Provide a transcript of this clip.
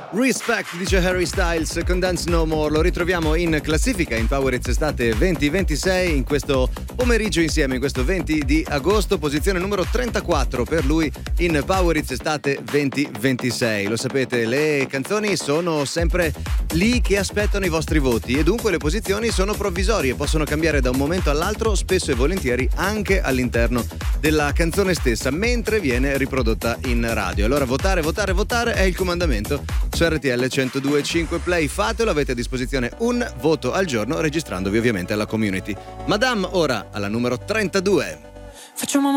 Respect, dice Harry Styles con Dance No More. Lo ritroviamo in classifica in Power Hits Estate 2026 in questo pomeriggio insieme, in questo 20 di agosto, posizione numero 34 per lui in Power Hits Estate 2026. Lo sapete, le canzoni sono sempre lì che aspettano i vostri voti e dunque le posizioni sono provvisorie, possono cambiare da un momento all'altro, spesso e volentieri anche all'interno della canzone stessa mentre viene riprodotta in radio. Allora votare è il comandamento su RTL 102.5 Play. Fatelo, avete a disposizione un voto al giorno registrandovi ovviamente alla community. Madame ora alla numero 32. Facciamo